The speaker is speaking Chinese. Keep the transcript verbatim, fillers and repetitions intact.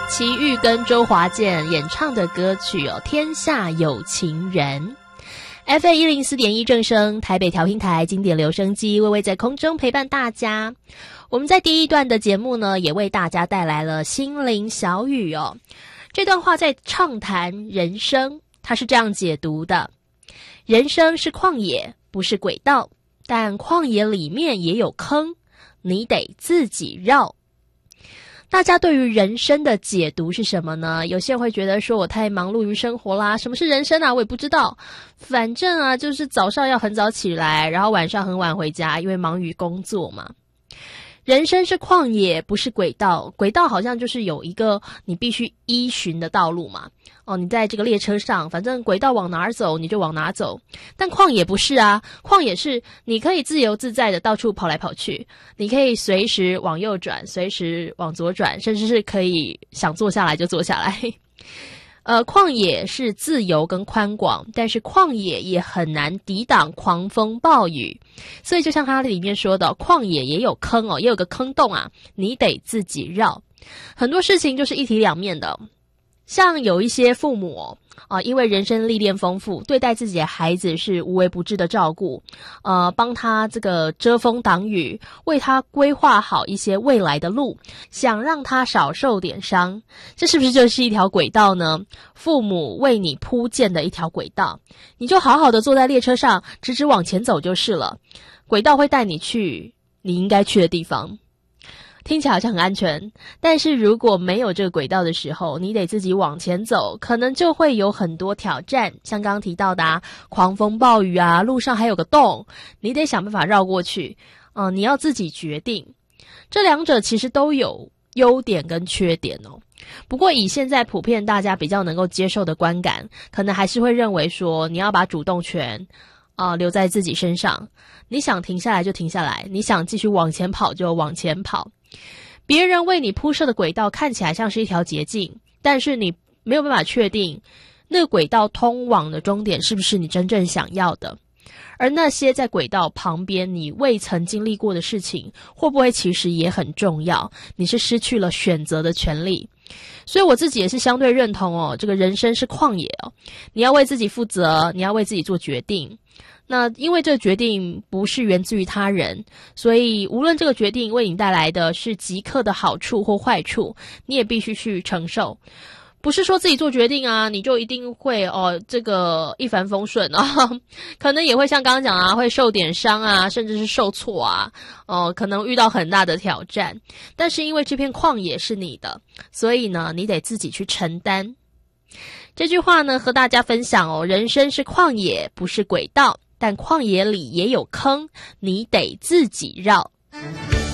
齐豫跟周华健演唱的歌曲哦，《天下有情人》。F M 一零四点一正声台北调频台经典留声机，微微在空中陪伴大家。我们在第一段的节目呢，也为大家带来了心灵小语哦。这段话在畅谈人生，它是这样解读的：人生是旷野，不是轨道，但旷野里面也有坑，你得自己绕。大家对于人生的解读是什么呢？有些人会觉得说我太忙碌于生活啦，什么是人生啊？我也不知道，反正啊就是早上要很早起来，然后晚上很晚回家，因为忙于工作嘛。人生是旷野，不是轨道。轨道好像就是有一个你必须依循的道路嘛。哦，你在这个列车上，反正轨道往哪儿走你就往哪走。但旷野不是啊，旷野是你可以自由自在的到处跑来跑去，你可以随时往右转，随时往左转，甚至是可以想坐下来就坐下来。呃，旷野是自由跟宽广，但是旷野也很难抵挡狂风暴雨。所以就像它里面说的，旷野也有坑哦，也有个坑洞啊，你得自己绕。很多事情就是一体两面的。像有一些父母哦，啊、呃，因为人生历练丰富，对待自己的孩子是无微不至的照顾，呃，帮他这个遮风挡雨，为他规划好一些未来的路，想让他少受点伤。这是不是就是一条轨道呢？父母为你铺建的一条轨道，你就好好的坐在列车上，直直往前走就是了。轨道会带你去你应该去的地方。听起来好像很安全，但是如果没有这个轨道的时候，你得自己往前走，可能就会有很多挑战，像刚刚提到的啊，狂风暴雨啊，路上还有个洞，你得想办法绕过去。嗯、呃，你要自己决定。这两者其实都有优点跟缺点哦。不过以现在普遍大家比较能够接受的观感，可能还是会认为说，你要把主动权啊、呃，留在自己身上，你想停下来就停下来，你想继续往前跑就往前跑。别人为你铺设的轨道看起来像是一条捷径，但是你没有办法确定那个轨道通往的终点是不是你真正想要的。而那些在轨道旁边你未曾经历过的事情，会不会其实也很重要，你是失去了选择的权利。所以我自己也是相对认同哦，这个人生是旷野哦，你要为自己负责，你要为自己做决定。那因为这个决定不是源自于他人，所以无论这个决定为你带来的是即刻的好处或坏处，你也必须去承受。不是说自己做决定啊，你就一定会哦这个一帆风顺啊，可能也会像刚刚讲啊，会受点伤啊，甚至是受挫啊，哦，可能遇到很大的挑战。但是因为这片旷野是你的，所以呢，你得自己去承担。这句话呢，和大家分享哦，人生是旷野，不是轨道，但旷野里也有坑，你得自己绕。